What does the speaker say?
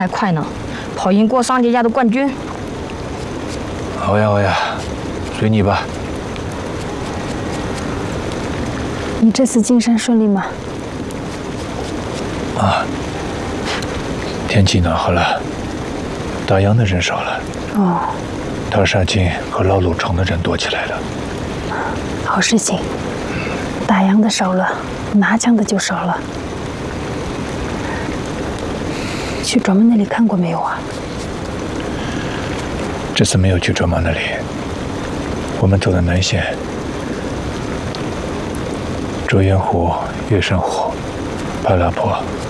还快呢，跑赢过上届家的冠军。 好呀好呀，随你吧。 你这次进山顺利吗？ 啊，天气暖和了，打烊的人少了。 哦， 他杀青和捞卤虫的人多起来了。 好事情，打烊的少了，拿枪的就少了。去转门那里看过没有啊？ 这次没有去卓玛那里，我们走的南线，卓源湖、月山湖、帕拉坡。